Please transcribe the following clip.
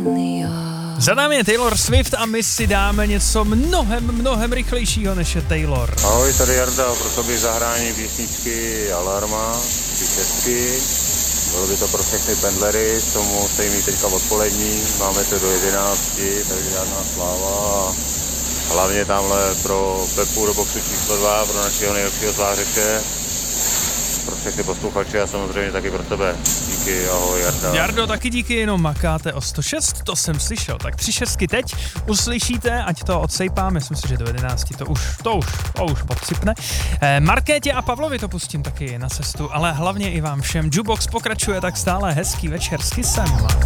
Za námi je Taylor Swift a my si dáme něco mnohem rychlejšího, než je Taylor. Ahoj, tady Jarda, pro tobě zahrání písničky Alarma, ty česky. Bylo by to pro všechny pendlery, co musí mít teďka odpolední, máme to do 11, takže žádná sláva. A hlavně tamhle pro Pepu do boxu číslo 2, pro našeho nejlepšího svářeče, pro všechny posluchače a samozřejmě taky pro tebe. Díky, ahoj Jarda. Jardo, taky díky, jenom makáte o 106, to jsem slyšel. Tak 3 šestky teď uslyšíte, ať to odsejpám, myslím si, že do 11 to už podsypne. Markétě a Pavlovi to pustím taky na cestu, ale hlavně i vám všem. Jukebox pokračuje, tak stále hezký večer s Kissem.